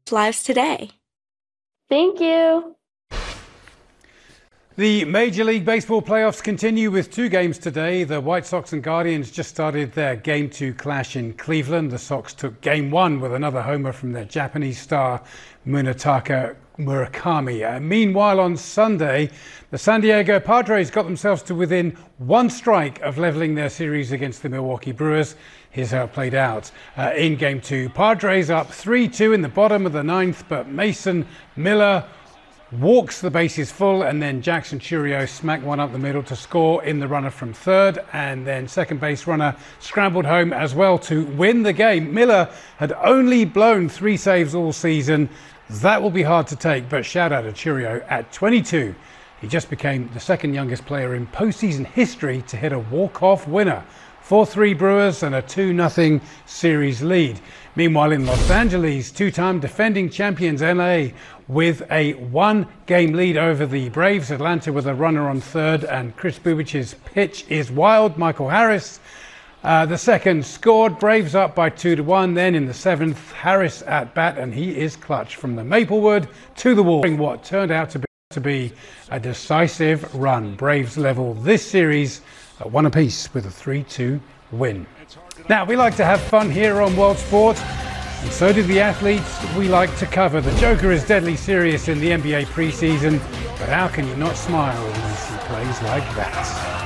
lives today. Thank you. The Major League Baseball playoffs continue with 2 games today. The White Sox and Guardians just started their Game 2 clash in Cleveland. The Sox took Game 1 with another homer from their Japanese star, Munetaka Murakami. Meanwhile, on Sunday, the San Diego Padres got themselves to within 1 strike of leveling their series against the Milwaukee Brewers. Here's how it played out in Game 2. Padres up 3-2 in the bottom of the 9th, but Mason Miller walks the bases full, and then Jackson Chourio smacked one up the middle to score in the runner from third, and then second base runner scrambled home as well to win the game. Miller had only blown 3 saves all season. That will be hard to take, but shout out to Chourio at 22. He just became the 2nd youngest player in postseason history to hit a walk-off winner. 4-3 Brewers and a 2-0 series lead. Meanwhile, in Los Angeles, 2-time defending champions LA with a 1-game lead over the Braves. Atlanta with a runner on third, and Chris Bubic's pitch is wild. Michael Harris, the second, scored. Braves up by 2-1. Then in the 7th, Harris at bat, and he is clutch from the Maplewood to the wall. What turned out to be a decisive run. Braves level this series at 1 apiece with a 3-2 win. Now, we like to have fun here on World Sport, and so do the athletes we like to cover. The Joker is deadly serious in the NBA preseason, but how can you not smile when you see plays like that?